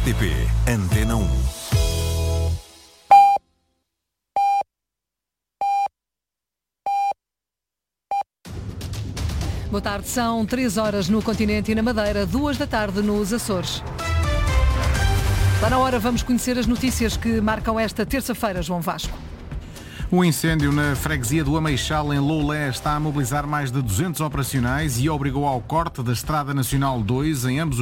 RTP Antena 1. Boa tarde, são 3 horas no continente e na Madeira, 2 da tarde nos Açores. Está na hora, vamos conhecer as notícias que marcam esta terça-feira, João Vasco. O incêndio na freguesia do Ameixal, em Loulé, está a mobilizar mais de 200 operacionais e obrigou ao corte da Estrada Nacional 2 em ambos os